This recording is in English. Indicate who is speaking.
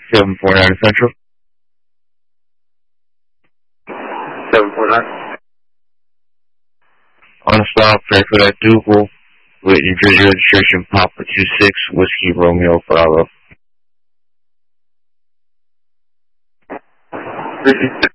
Speaker 1: 749 Central.
Speaker 2: 749.
Speaker 1: On stop, pray for that Dougal with New Jersey registration Papa 26 Whiskey Romeo Bravo.
Speaker 2: 56